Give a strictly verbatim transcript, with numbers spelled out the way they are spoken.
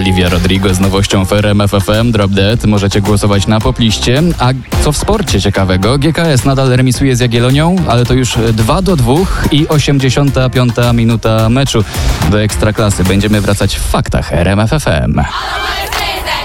Olivia Rodrigo z nowością w R M F F M, Drop Dead. Możecie głosować na popliście. A co w sporcie ciekawego? G K S nadal remisuje z Jagiellonią, ale to już dwa do dwóch i osiemdziesiąta piąta minuta meczu do Ekstraklasy. Będziemy wracać w faktach R M F F M.